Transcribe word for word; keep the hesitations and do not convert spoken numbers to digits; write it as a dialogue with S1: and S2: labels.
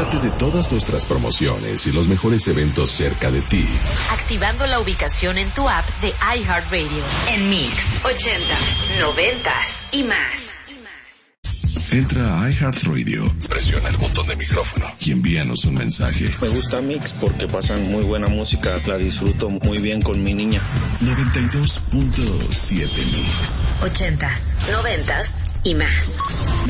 S1: Entérate de todas nuestras promociones y los mejores eventos cerca de ti.
S2: Activando la ubicación en tu app de iHeartRadio. En Mix, ochentas, noventas y más.
S1: Entra a iHeartRadio, presiona el botón de micrófono y envíanos un mensaje.
S3: Me gusta Mix porque pasan muy buena música, la disfruto muy bien con mi niña.
S1: noventa y dos punto siete Mix.
S2: Ochentas, noventas y más.